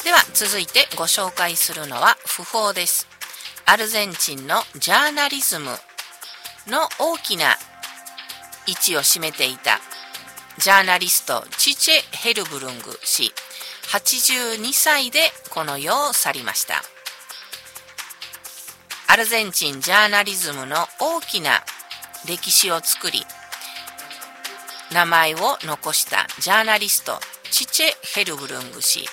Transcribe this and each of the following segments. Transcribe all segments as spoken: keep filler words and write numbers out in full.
では続いてご紹介するのは訃報です。アルゼンチンのジャーナリズムの大きな位置を占めていたジャーナリストチチェ・ヘルブルング氏、はちじゅうにさいでこの世を去りました。アルゼンチンジャーナリズムの大きな歴史を作り、名前を残したジャーナリストチチェ・ヘルブルング氏、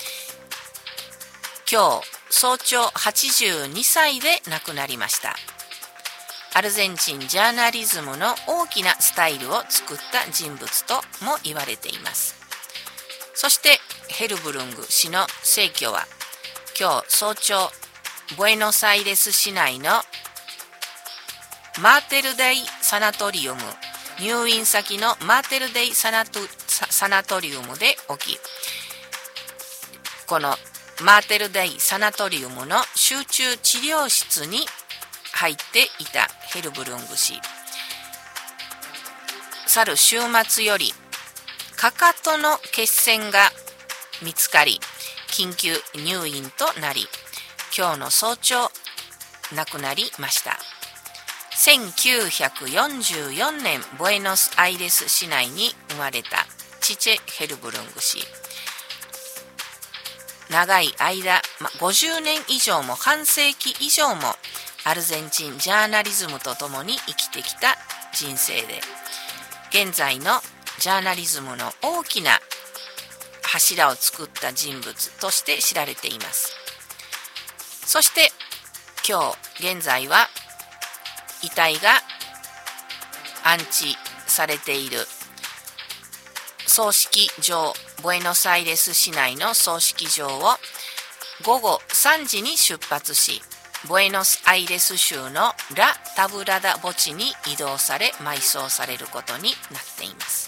今日早朝はちじゅうにさいで亡くなりました。アルゼンチンジャーナリズムの大きなスタイルを作った人物とも言われています。そしてヘルブルング氏の逝去は今日早朝、ブエノスアイレス市内のマーテルデイサナトリウム、入院先のマーテルデイサナト、サナトリウムで起き、このマーテルデイサナトリウムの集中治療室に入っていたヘルブルング氏、去る週末よりかかとの血栓が見つかり緊急入院となり、今日の早朝亡くなりました。せんきゅうひゃくよんじゅうよねんブエノスアイレス市内に生まれたチチェ・ヘルブルング氏、長い間、ま、ごじゅうねん以上も半世紀以上もアルゼンチンジャーナリズムとともに生きてきた人生で、現在のジャーナリズムの大きな柱を作った人物として知られています。そして今日現在は遺体が安置されている葬式場、ブエノスアイレス市内の葬式場をごごさんじに出発し、ブエノスアイレス州のラ・タブラダ墓地に移動され埋葬されることになっています。